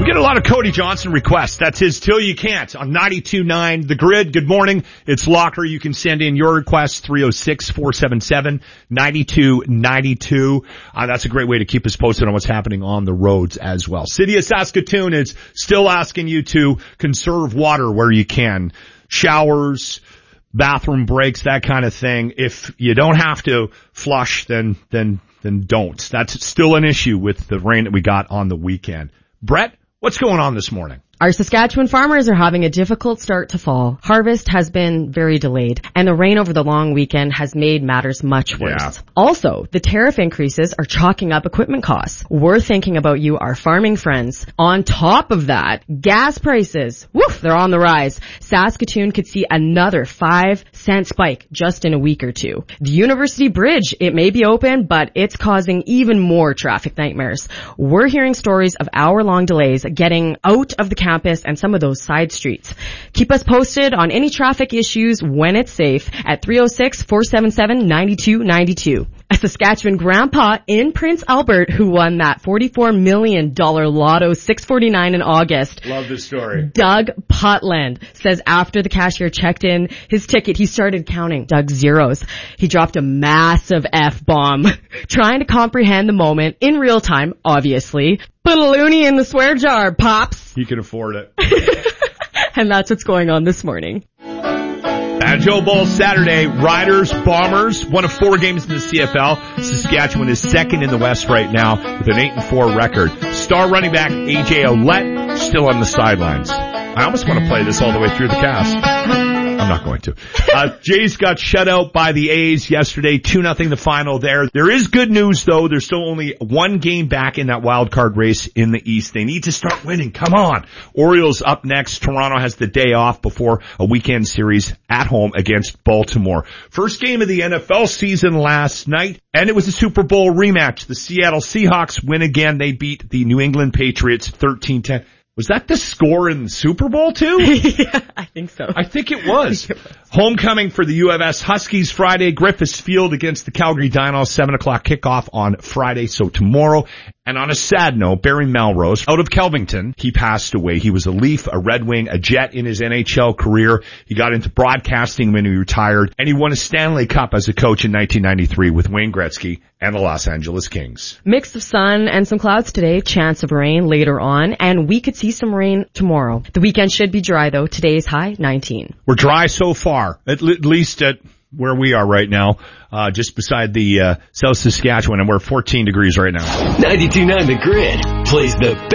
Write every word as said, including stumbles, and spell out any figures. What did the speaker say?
We get a lot of Cody Johnson requests. That's his Till You Can't on ninety-two point nine The Grid. Good morning. It's Locker. You can send in your requests, three oh six, four seven seven, nine two nine two. Uh, that's a great way to keep us posted on what's happening on the roads as well. City of Saskatoon is still asking you to conserve water where you can. Showers, bathroom breaks, that kind of thing. If you don't have to flush, then, then, then don't. That's still an issue with the rain that we got on the weekend. Brett, what's going on this morning? Our Saskatchewan farmers are having a difficult start to fall. Harvest has been very delayed, and the rain over the long weekend has made matters much worse. Yeah. Also, the tariff increases are chalking up equipment costs. We're thinking about you, our farming friends. On top of that, gas prices, woof, they're on the rise. Saskatoon could see another five cent spike just in a week or two. The University Bridge, it may be open, but it's causing even more traffic nightmares. We're hearing stories of hour-long delays getting out of the campus campus and some of those side streets. Keep us posted on any traffic issues when it's safe at three oh six, four seven seven, nine two nine two. A Saskatchewan grandpa in Prince Albert who won that forty-four million dollars Lotto six forty-nine in August. Love this story. Doug Putland says after the cashier checked in his ticket, he started counting Doug's zeros. He dropped a massive F-bomb, trying to comprehend the moment in real time, obviously. Put a loony in the swear jar, Pops. He can afford it. And that's what's going on this morning. Banjo Bowl Saturday, Riders, Bombers, one of four games in the C F L. Saskatchewan is second in the West right now with an eight and four record. Star running back A J Ouellette still on the sidelines. I almost want to play this all the way through the cast. I'm not going to. Uh, Jays got shut out by the A's yesterday, two nothing the final there. There is good news though. There's still only one game back in that wild card race in the East. They need to start winning. Come on. Orioles up next. Toronto has the day off before a weekend series at home against Baltimore. First game of the N F L season last night, and it was a Super Bowl rematch. The Seattle Seahawks win again. They beat the New England Patriots thirteen ten. Was that the score in the Super Bowl too? Yeah, I think so. I think it was. Think it was. Homecoming for the U of S Huskies Friday. Griffiths Field against the Calgary Dinos. Seven o'clock kickoff on Friday, so tomorrow. And on a sad note, Barry Melrose, out of Kelvington, he passed away. He was a Leaf, a Red Wing, a Jet in his N H L career. He got into broadcasting when he retired, and he won a Stanley Cup as a coach in nineteen ninety-three with Wayne Gretzky and the Los Angeles Kings. Mix of sun and some clouds today, chance of rain later on, and we could see some rain tomorrow. The weekend should be dry though. Today's high, nineteen. We're dry so far, at, l- at least at where we are right now, uh, just beside the uh, South Saskatchewan, and we're fourteen degrees right now. ninety-two point nine The Grid plays the